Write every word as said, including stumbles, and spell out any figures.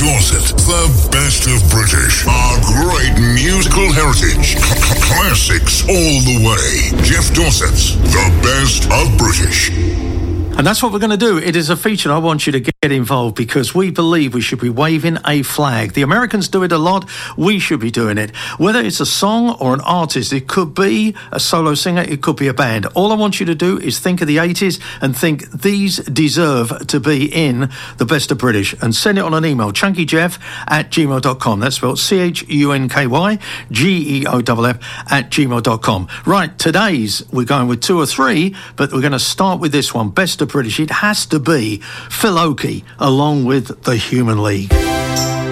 Dorset. The best of British. Our great musical heritage. C- classics all the way. Jeff Dorset's The Best of British. And that's what we're going to do. It is a feature I want you to get involved because we believe we should be waving a flag. The Americans do it a lot. We should be doing it. Whether it's a song or an artist, it could be a solo singer, it could be a band. All I want you to do is think of the eighties and think these deserve to be in The Best of British and send it on an email, chunkyjeff at gmail dot com. That's spelled C H U N K Y G E O F F at gmail dot com. Right, today's we're going with two or three, but we're going to start with this one, Best of British. It has to be Phil Oakey along with the Human League.